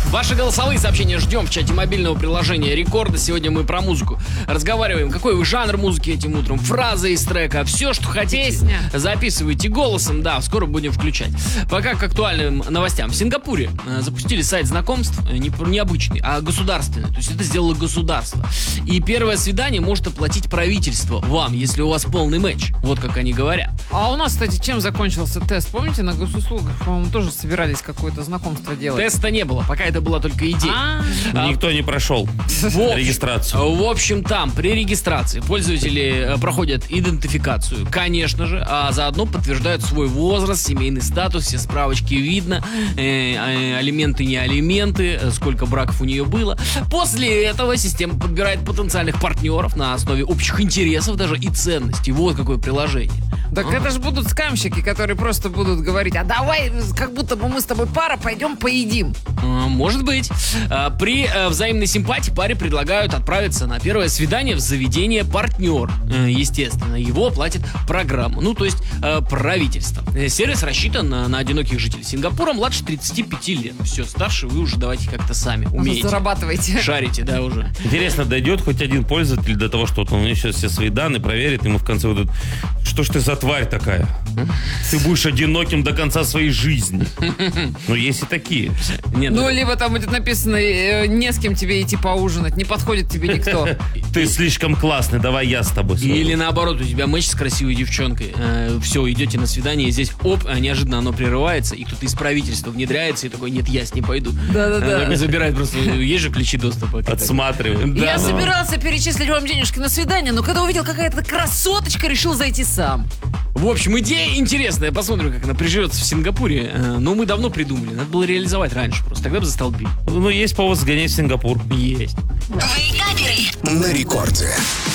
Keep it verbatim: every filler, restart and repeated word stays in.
Ваши голосовые сообщения ждем в чате мобильного приложения Рекорда. Сегодня мы про музыку разговариваем. Какой вы жанр музыки этим утром? Фразы из трека. Все, что хотите. Песня. Записывайте голосом. Да, скоро будем включать. Пока к актуальным новостям. В Сингапуре э, запустили сайт знакомств. э, Не, необычный, а государственный. То есть это сделало государство. И первое свидание может оплатить правительство вам, если у вас полный матч. Вот как они говорят. А у нас, кстати, чем закончился тест? Помните, на госуслугах, по-моему, тоже собирались какое-то знакомство делать. Теста не было. Пока это была только идея. А, Никто не прошел В общем- регистрацию. В общем, там при регистрации пользователи э, проходят идентификацию, конечно же, а заодно подтверждают свой возраст, семейный статус, все справочки видно, э, э, алименты, не алименты, э, сколько браков у нее было. После этого система подбирает потенциальных партнеров на основе общих интересов даже и ценностей. Вот какое приложение. Так А. это же будут скамщики, которые просто будут говорить: а давай, как будто бы мы с тобой пара, пойдем поедим. А, Может быть. А, При э, взаимной симпатии паре предлагают отправиться на первое свидание в заведение партнер. Э, Естественно, его оплатит программа. Ну, то есть э, правительство. Э, Сервис рассчитан на, на одиноких жителей Сингапура младше тридцати пяти лет. Все, старше вы уже давайте как-то сами умеете. Зарабатывайте. Шарите, да, уже. Интересно, дойдет хоть один пользователь до того, что вот он сейчас все свои данные проверит, ему в конце вот что ж ты за тварь такая? Ты будешь одиноким до конца своей жизни. Ну, есть и такие. Нет, Ну, ну, либо там будет написано: э, не с кем тебе идти поужинать, не подходит тебе никто. Ты слишком классный, давай я с тобой. Или наоборот, у тебя матч с красивой девчонкой. Э, все, идете на свидание, и здесь оп, а неожиданно оно прерывается, и кто-то из правительства внедряется и такой: нет, я с ней пойду. Да-да-да. Э, такой забирает просто, есть же ключи доступа. Отсматривай. Да. Я собирался перечислить вам денежки на свидание, но когда увидел, какая-то красоточка, решил зайти сам. В общем, идея интересная. Посмотрим, как она приживется в Сингапуре. Э, Но мы давно придумали. Надо было реализовать раньше просто. Тогда бы застолбили. Ну, есть повод сгонять в Сингапур. Есть. На рекорде.